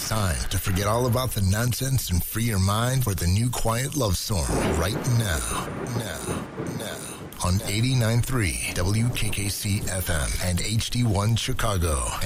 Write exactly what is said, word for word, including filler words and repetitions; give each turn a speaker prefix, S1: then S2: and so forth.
S1: It's time to forget all about the nonsense and free your mind for the new quiet love storm right now. Now. Now. On eighty-nine point three W K K C F M and H D one Chicago